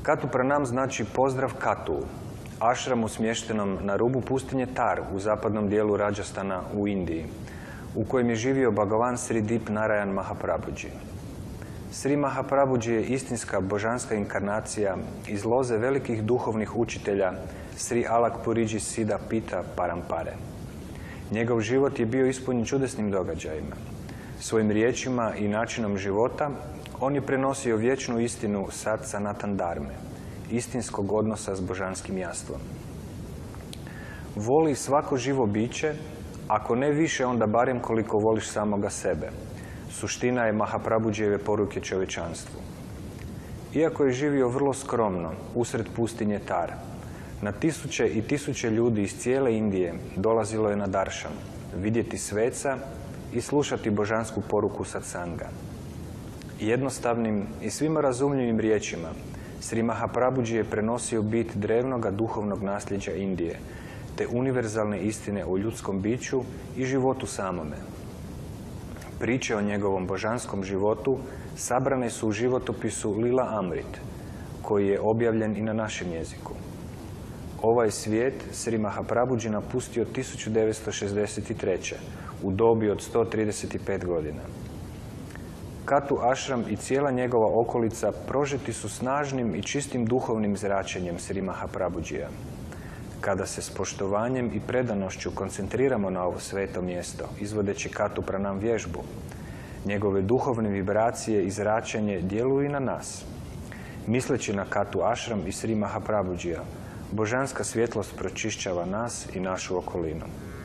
Katu Pranam znači pozdrav Katu, ašramu smještenom na rubu pustinje Tar u zapadnom dijelu Rajasthana u Indiji, u kojem je živio Bhagavan Sri Dip Narayan Mahaprabhuji. Sri Mahaprabhuji je istinska božanska inkarnacija iz loze velikih duhovnih učitelja Sri Alak Puriji Siddha Pita Parampare. Njegov život je bio ispunjen čudesnim događajima. Svojim riječima i načinom života on je prenosio vječnu istinu Sat Sanatan Dharme, istinskog odnosa s božanskim jastvom. Voli svako živo biće, ako ne više, onda barem koliko voliš samoga sebe. Suština je Mahaprabhuđijeve poruke čovječanstvu. Iako je živio vrlo skromno, usred pustinje Tar, na tisuće i tisuće ljudi iz cijele Indije dolazilo je na daršan, vidjeti sveca i slušati božansku poruku satsanga. Jednostavnim i svima razumljivim riječima Sri Mahaprabhuji je prenosio bit drevnoga duhovnog nasljeđa Indije, te univerzalne istine o ljudskom biću i životu samome. Priče o njegovom božanskom životu sabrane su u životopisu Lila Amrit, koji je objavljen i na našem jeziku. Ovaj svijet Sri Mahaprabhuji napustio 1963. u dobi od 135 godina. Katu Ashram i cijela njegova okolica prožeti su snažnim i čistim duhovnim zračenjem Sri Mahaprabhuđija. Kada se s poštovanjem i predanošću koncentriramo na ovo sveto mjesto, izvodeći Katu Pranam vježbu, njegove duhovne vibracije i zračenje djeluju i na nas. Misleći na Katu Ashram i Sri Mahaprabhuđija, božanska svjetlost pročišćava nas i našu okolinu.